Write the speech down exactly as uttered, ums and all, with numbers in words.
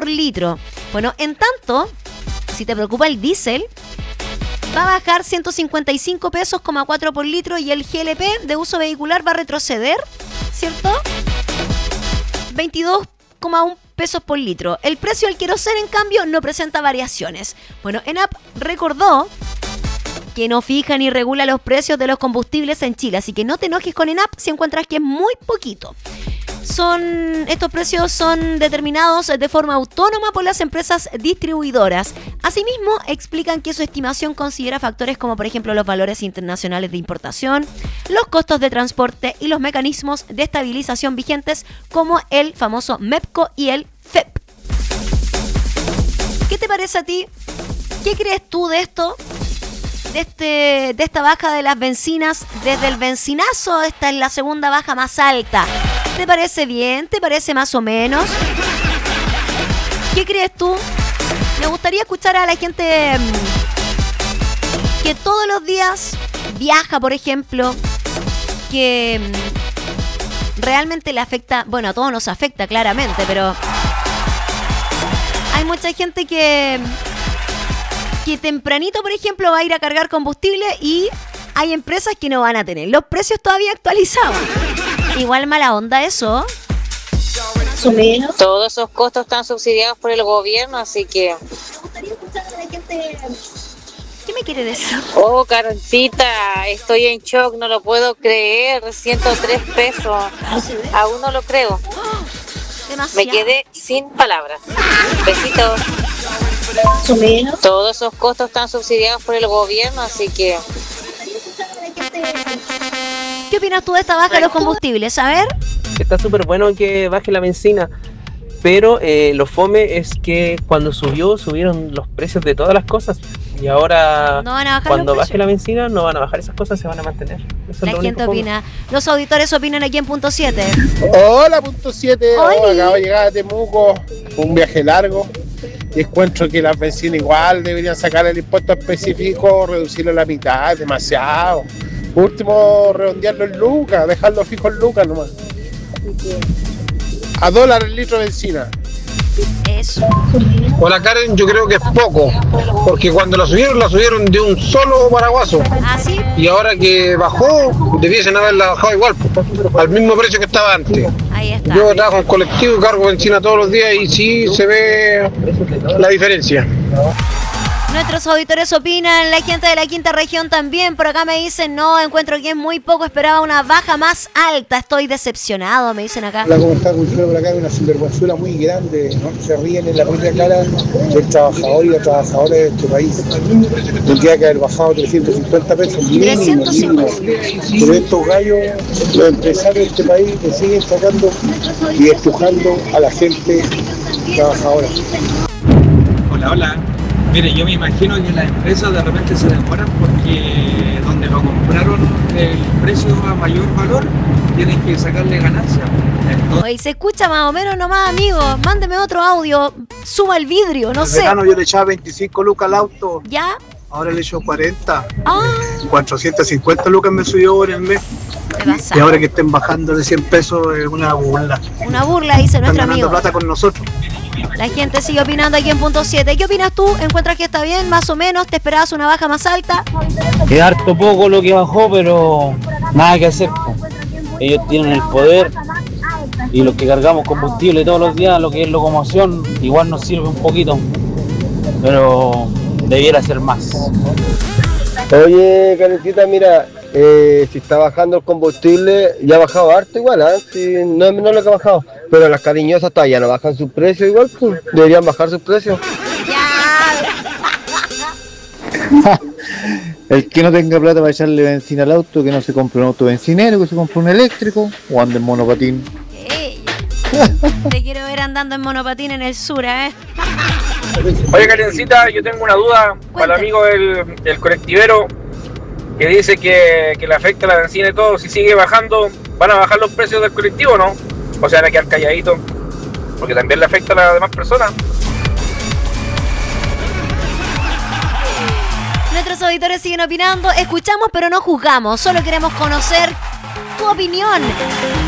por litro. Bueno, en tanto, si te preocupa el diésel, va a bajar ciento cincuenta y cinco pesos, cuatro por litro, y el G L P de uso vehicular va a retroceder, ¿cierto? veintidós coma uno pesos por litro. El precio del queroseno, en cambio, no presenta variaciones. Bueno, ENAP recordó que no fija ni regula los precios de los combustibles en Chile, así que no te enojes con ENAP si encuentras que es muy poquito. Son, estos precios son determinados de forma autónoma por las empresas distribuidoras. Asimismo, explican que su estimación considera factores como, por ejemplo, los valores internacionales de importación, los costos de transporte y los mecanismos de estabilización vigentes, como el famoso MEPCO y el F E P. ¿Qué te parece a ti? ¿Qué crees tú de esto? De, este, de esta baja de las bencinas desde el bencinazo. Esta es la segunda baja más alta. ¿Te parece bien? ¿Te parece más o menos? ¿Qué crees tú? Me gustaría escuchar a la gente que todos los días viaja, por ejemplo, que realmente le afecta, bueno, a todos nos afecta claramente, pero hay mucha gente que que tempranito, por ejemplo, va a ir a cargar combustible, y hay empresas que no van a tener los precios todavía actualizados. Igual mala onda eso. Todos esos costos están subsidiados por el gobierno, así que... ¿Qué me quiere decir? Oh, Karencita, estoy en shock, no lo puedo creer. ciento tres pesos. Aún no lo creo. Demasiado. Me quedé sin palabras. Besitos. Todos esos costos están subsidiados por el gobierno, así que... ¿Qué opinas tú de esta baja de los combustibles? A ver. Está súper bueno que baje la benzina, pero eh, lo fome es que cuando subió, subieron los precios de todas las cosas, y ahora no van a bajar cuando los baje precios. la benzina no van a bajar esas cosas, se van a mantener. Eso La es lo gente único opina. Los auditores opinan aquí en punto siete. Hola, punto siete. Oh, acabo de llegar a Temuco, un viaje largo, y encuentro que las bencinas igual deberían sacar el impuesto específico, reducirlo a la mitad, es demasiado. Por último, redondearlo en lucas, dejarlo fijo en lucas nomás. A dólar el litro de benzina. Eso. Hola Karen, yo creo que es poco, porque cuando la subieron, la subieron de un solo paraguaso. ¿Ah, sí? Y ahora que bajó, debiesen haberla bajado igual, al mismo precio que estaba antes. Ahí está. Yo trabajo en colectivo y cargo benzina todos los días y sí se ve la diferencia. Nuestros auditores opinan, la gente de la quinta región también. Por acá me dicen, no, encuentro que es muy poco, esperaba una baja más alta. Estoy decepcionado, me dicen acá. Hola, ¿cómo está? Cultura por acá, una sinvergüenzura muy grande, ¿no? Se ríen en la primera cara del trabajador y la trabajadora de este país. Tendría que haber bajado trescientos cincuenta pesos, mínimo, trescientos cincuenta. mínimo. Pero estos gallos, los empresarios de este país, que siguen sacando y empujando a la gente trabajadora. Hola, hola. Mire, yo me imagino que las empresas de repente se demoran porque donde lo compraron el precio a mayor valor, tienen que sacarle ganancia. Entonces... Oye, se escucha más o menos nomás, amigo. Mándeme otro audio, suba el vidrio, no el sé. verano yo le echaba veinticinco lucas al auto. ¿Ya? Ahora le echo cuarenta. Ah. cuatrocientas cincuenta lucas me subió por el mes. Y ahora que estén bajando de cien pesos es una burla. Una burla, dice nuestro Están amigo. ganando plata con nosotros. La gente sigue opinando aquí en punto siete. ¿Qué opinas tú? ¿Encuentras que está bien, más o menos? ¿Te esperabas una baja más alta? Es harto poco lo que bajó, pero nada que hacer, po. Ellos tienen el poder y los que cargamos combustible todos los días, lo que es locomoción, igual nos sirve un poquito, pero debiera ser más. Oye, Karencita, mira, eh, si está bajando el combustible, ya ha bajado harto igual, ¿eh? Si no, no es lo que ha bajado, pero las cariñosas todavía no bajan su precio igual, pues, deberían bajar sus precios. El que no tenga plata para echarle benzina al auto, que no se compre un auto bencinero, que se compre un eléctrico o ande en monopatín. Ey, te quiero ver andando en monopatín en el sur, ¿eh? Oye, Karencita, yo tengo una duda para el amigo del, del colectivero que dice que, que le afecta la benzina y todo. Si sigue bajando, ¿van a bajar los precios del colectivo o no? O sea, van a quedar calladitos, porque también le afecta a las demás personas. Nuestros auditores siguen opinando. Escuchamos pero no juzgamos. Solo queremos conocer tu opinión.